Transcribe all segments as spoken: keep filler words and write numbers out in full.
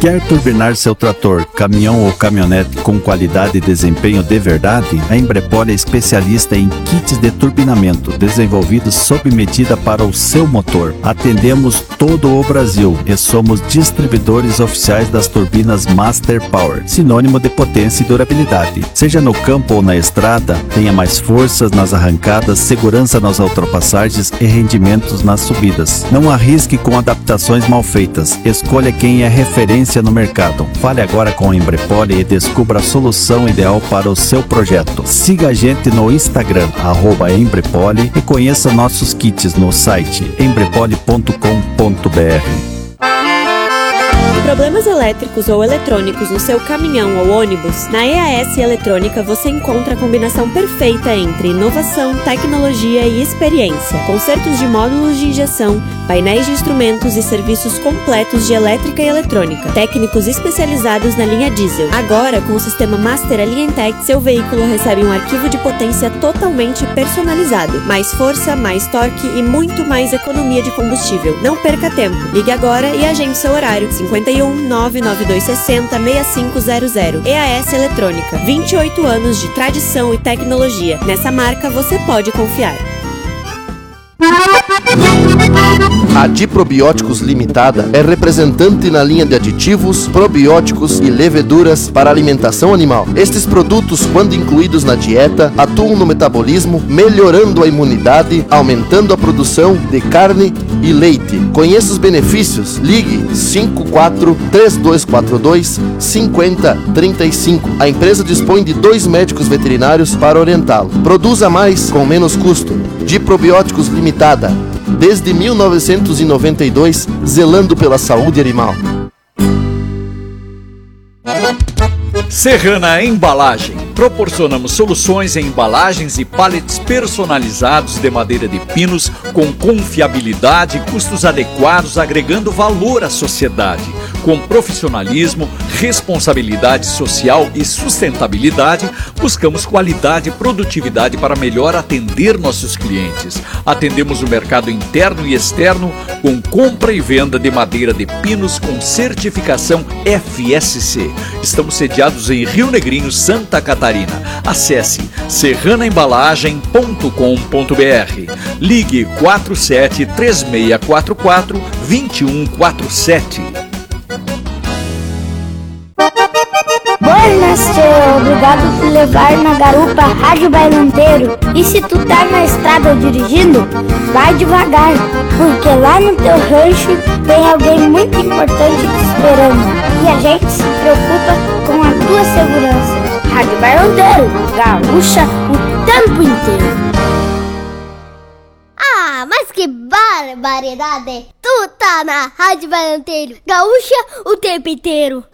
Quer turbinar seu trator, caminhão ou caminhonete com qualidade e desempenho de verdade? A Embrepol é especialista em kits de turbinamento, desenvolvidos sob medida para o seu motor. Atendemos todo o Brasil e somos distribuidores oficiais das turbinas Master Power, sinônimo de potência e durabilidade. Seja no campo ou na estrada, tenha mais forças nas arrancadas, segurança nas ultrapassagens e rendimentos nas subidas. Não arrisque com adaptações mal feitas. Escolha quem é referência no mercado. Fale agora com a Embrepol e descubra a solução ideal para o seu projeto. Siga a gente no Instagram, arroba Embrepol, e conheça nossos kits no site embrepol ponto com ponto br. Problemas elétricos ou eletrônicos no seu caminhão ou ônibus? Na E A S Eletrônica você encontra a combinação perfeita entre inovação, tecnologia e experiência. Consertos de módulos de injeção, painéis de instrumentos e serviços completos de elétrica e eletrônica. Técnicos especializados na linha diesel. Agora, com o sistema Master Alientec, seu veículo recebe um arquivo de potência totalmente personalizado. Mais força, mais torque e muito mais economia de combustível. Não perca tempo. Ligue agora e agende seu horário. cinquenta e um, nove nove dois seis zero, seis cinco zero zero. E A S Eletrônica. vinte e oito anos de tradição e tecnologia. Nessa marca você pode confiar. A Diprobióticos Limitada é representante na linha de aditivos, probióticos e leveduras para alimentação animal. Estes produtos, quando incluídos na dieta, atuam no metabolismo, melhorando a imunidade, aumentando a produção de carne e leite. Conheça os benefícios. Ligue cinco quatro três dois quatro dois cinco zero três cinco. A empresa dispõe de dois médicos veterinários para orientá-lo. Produza mais com menos custo. Diprobióticos Limitada. Desde mil novecentos e noventa e dois, zelando pela saúde animal. Serrana Embalagem. Proporcionamos soluções em embalagens e pallets personalizados de madeira de pinos com confiabilidade e custos adequados, agregando valor à sociedade. Com profissionalismo, responsabilidade social e sustentabilidade, buscamos qualidade e produtividade para melhor atender nossos clientes. Atendemos o mercado interno e externo com compra e venda de madeira de pinos com certificação F S C. Estamos sediados em Rio Negrinho, Santa Catarina. Acesse serrana embalagem ponto com ponto br. Ligue quatro sete três seis quatro quatro dois um quatro sete. Buenas, tio. Obrigado por levar na garupa Rádio Bailanteiro. E se tu tá na estrada dirigindo, vai devagar, porque lá no teu rancho tem alguém muito importante te esperando. E a gente se preocupa com a tua segurança. Rádio Bailanteiro, gaúcha o tempo inteiro. Ah, mas que barbaridade! Tu tá na Rádio Bailanteiro, gaúcha o tempo inteiro.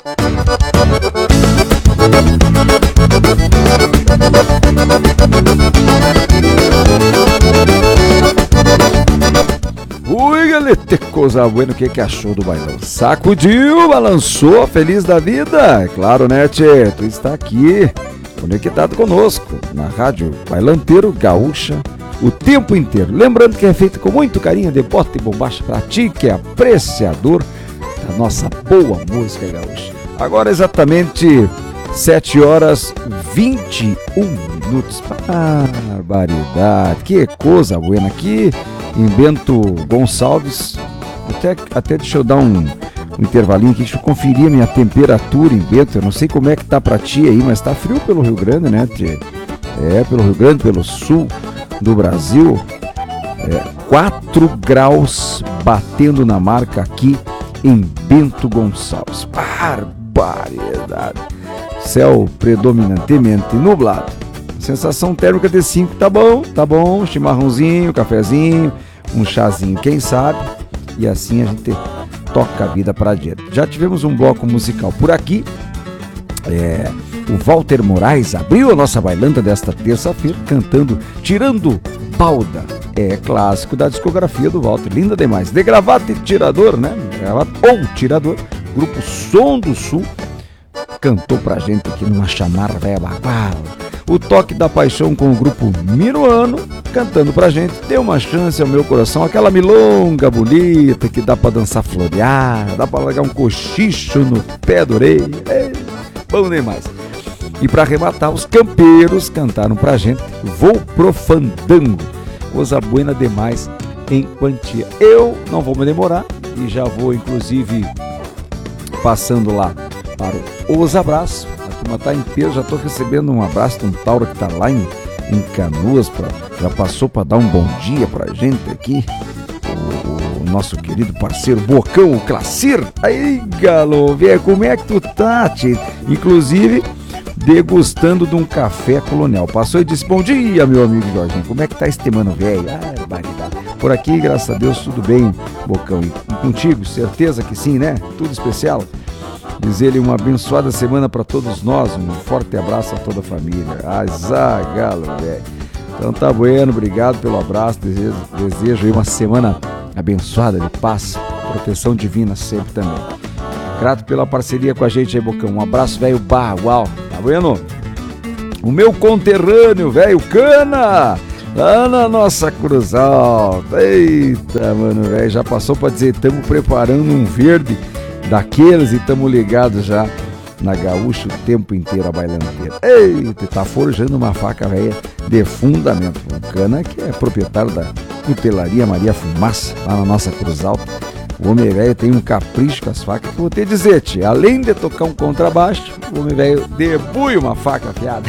Ui, galera, que coisa boa, o que que achou do bailão? Sacudiu, balançou, feliz da vida? É claro, né, tchê? Tu está aqui, conectado conosco, na Rádio Bailanteiro Gaúcha, o tempo inteiro. Lembrando que é feito com muito carinho, de bota e bombacha pra ti, que é apreciador da nossa boa música gaúcha. Agora exatamente sete horas e vinte e um minutos. Barbaridade, que coisa boa aqui em Bento Gonçalves. Até, até deixa eu dar um, um intervalinho aqui, deixa eu conferir a minha temperatura em Bento. Eu não sei como é que tá pra ti aí, mas tá frio pelo Rio Grande, né, tia? É, pelo Rio Grande, pelo sul do Brasil. É, quatro graus batendo na marca aqui em Bento Gonçalves. Barbaridade. Céu predominantemente nublado. Sensação térmica de cinco, tá bom, tá bom. Chimarrãozinho, cafezinho, um chazinho, quem sabe. E assim a gente toca a vida para adiante. Já tivemos um bloco musical por aqui. É, o Walter Moraes abriu a nossa bailanta desta terça-feira cantando Tirando Balda. É clássico da discografia do Walter. Linda demais. De gravata e tirador, né? Gravata ou tirador. Grupo Som do Sul cantou pra gente aqui numa chamarra velha baguala. o toque da paixão com o grupo Minuano, cantando pra gente, dê uma chance ao meu coração, aquela milonga bonita que dá pra dançar florear, dá pra largar um cochicho no pé da orelha, é, bom demais. E pra arrematar, os campeiros cantaram pra gente, Vou pro Fandango, coisa buena demais em quantia. Eu não vou me demorar e já vou inclusive passando lá para os abraços. A turma tá inteira, já tô recebendo um abraço de um Tauro que tá lá em, em Canoas, pra, já passou para dar um bom dia pra gente aqui. O, o nosso querido parceiro Bocão, o Clacir. Aí, galo, velho, como é que tu tá, tchê? Inclusive, degustando de um café colonial. Passou e disse, bom dia, meu amigo Jorginho, como é que tá esse mano velho? Ah, barbaridade. Por aqui, graças a Deus, tudo bem, Bocão. E contigo, certeza que sim, né? Tudo especial. Diz ele, uma abençoada semana para todos nós, um forte abraço a toda a família. Azar, galo, velho. Então tá bueno, obrigado pelo abraço, desejo, desejo aí uma semana abençoada de paz, proteção divina sempre também. Grato pela parceria com a gente aí, Bocão. Um abraço, velho Bar, uau, tá bueno? O meu conterrâneo, velho Cana, lá na nossa Cruz Alta. Eita, mano, velho, já passou pra dizer, estamos preparando um verde daqueles e estamos ligados já na Gaúcha o tempo inteiro, a bailanteira. Eita, tá forjando uma faca velha de fundamento. O Cana, que é proprietário da Cutelaria Maria Fumaça, lá na nossa Cruz Alta. O homem velho tem um capricho com as facas. Vou te dizer, tia, além de tocar um contrabaixo, o homem velho debulha uma faca afiada.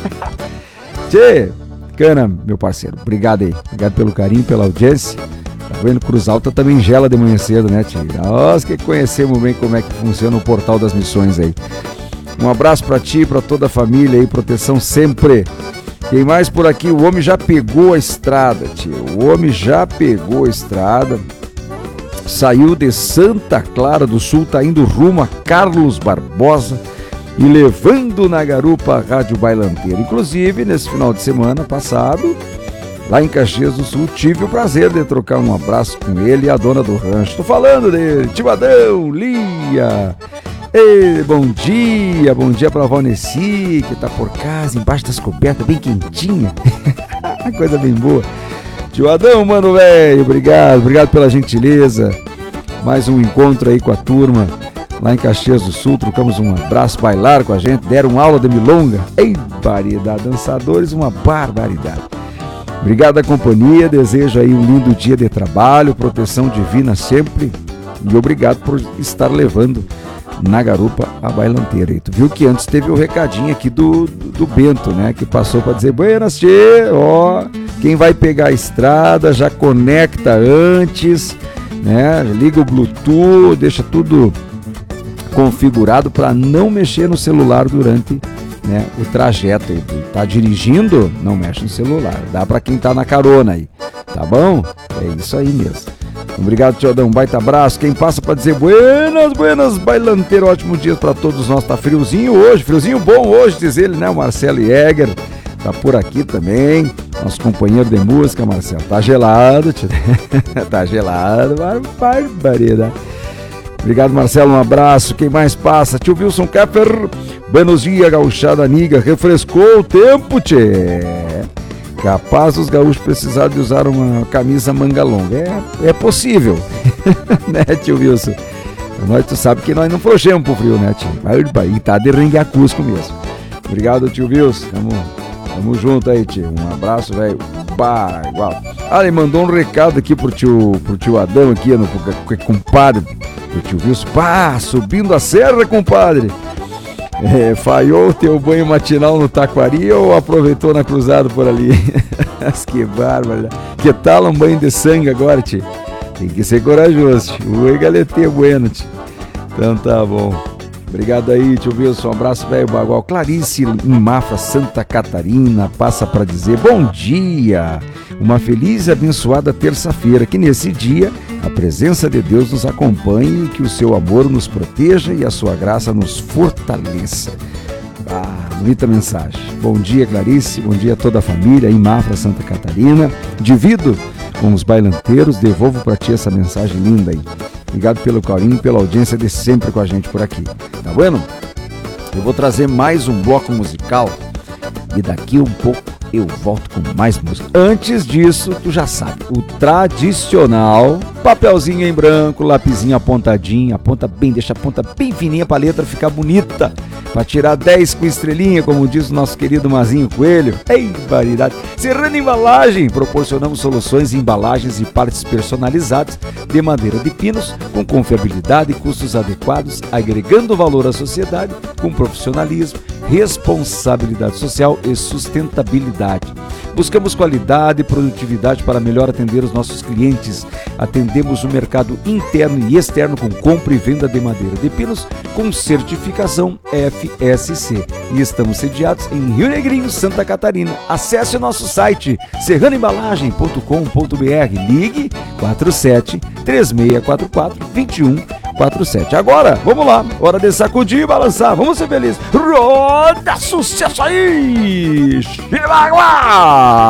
Tchê, Cana, meu parceiro, obrigado aí. Obrigado pelo carinho, pela audiência. Tá vendo? Cruz Alta também gela de manhã cedo, né, tia? Nós que conhecemos bem como é que funciona o Portal das Missões aí. Um abraço pra ti, pra toda a família aí, proteção sempre. Quem mais por aqui? O homem já pegou a estrada, tia. O homem já pegou a estrada. Saiu de Santa Clara do Sul, tá indo rumo a Carlos Barbosa e levando na garupa a Rádio Bailanteira. Inclusive, nesse final de semana passado, lá em Caxias do Sul, tive o prazer de trocar um abraço com ele e a dona do rancho. Tô falando dele, tio Adão, Lia. Ei, bom dia, bom dia pra Valneci, que tá por casa, embaixo das cobertas, bem quentinha. Coisa bem boa. Tio Adão, mano, velho, obrigado, obrigado pela gentileza. Mais um encontro aí com a turma lá em Caxias do Sul. Trocamos um abraço, bailaram com a gente, deram aula de milonga. Ei, variedade, dançadores, uma barbaridade. Obrigado à companhia, desejo aí um lindo dia de trabalho, proteção divina sempre. E obrigado por estar levando na garupa a bailanteira. E tu viu que antes teve o recadinho aqui do, do, do Bento, né? Que passou para dizer, buenas, tchê, ó, quem vai pegar a estrada já conecta antes, né? Liga o Bluetooth, deixa tudo configurado para não mexer no celular durante, né, o trajeto. Tá dirigindo, não mexe no celular. Dá para quem tá na carona aí, tá bom? É isso aí mesmo. Obrigado, tio Adão, um baita abraço. Quem passa para dizer buenas, buenas, bailanteiro, ótimo dia para todos nós. Tá friozinho hoje, friozinho bom hoje, diz ele, né? O Marcelo Jäger tá por aqui também, nosso companheiro de música, Marcelo. Tá gelado, tio. Tá gelado, barbaridade. Obrigado, Marcelo, um abraço. Quem mais passa? Tio Wilson Keffer, buenos dias, gauchada amiga, refrescou o tempo, tchê. Capaz os gaúchos precisarem de usar uma camisa manga longa. É, é possível, né, tio Wilson? Nós, tu sabe que nós não frouxemos pro frio, né, tio? E tá de rengue a Cusco mesmo. Obrigado, tio Wilson. Tamo, tamo junto aí, tio. Um abraço, velho. Bah, igual. Ah, ele mandou um recado aqui pro tio, pro tio Adão aqui, no pro, compadre, pro tio Wilson. Pá, subindo a serra, compadre. É, falhou o teu banho matinal no Taquari ou aproveitou na cruzada por ali? Que bárbaro. Que tal um banho de sangue agora, tio? Tem que ser corajoso, tio. Oi, galeteia bueno, tio. Então tá bom. Obrigado aí, tio Wilson. Um abraço, velho bagual. Clarice em Mafra, Santa Catarina, passa para dizer bom dia. Uma feliz e abençoada terça-feira, que nesse dia a presença de Deus nos acompanhe e que o seu amor nos proteja e a sua graça nos fortaleça. Ah, bonita mensagem. Bom dia, Clarice. Bom dia a toda a família em Mafra, Santa Catarina. Divido com os bailanteiros, devolvo para ti essa mensagem linda aí. Obrigado pelo carinho e pela audiência de sempre com a gente por aqui. Tá bueno? Eu vou trazer mais um bloco musical E daqui um pouco eu volto com mais música. Antes disso, tu já sabe, o tradicional papelzinho em branco, lapisinho apontadinho, aponta bem, deixa a ponta bem fininha pra letra ficar bonita, pra tirar dez com estrelinha, como diz o nosso querido Mazinho Coelho. Ei, variedade! Serrano Embalagem, proporcionamos soluções em embalagens e partes personalizadas de madeira de pinos, com confiabilidade e custos adequados, agregando valor à sociedade com profissionalismo, responsabilidade social e sustentabilidade. Buscamos qualidade e produtividade para melhor atender os nossos clientes. Atendemos o mercado interno e externo com compra e venda de madeira de pinos com certificação F S C. E estamos sediados em Rio Negrinho, Santa Catarina. Acesse o nosso site serrano embalagem ponto com ponto b r. Ligue quatro sete três seis quatro quatro dois um quatro sete. Agora, vamos lá. Hora de sacudir e balançar. Vamos ser felizes. Roda sucesso aí! Chihuahua!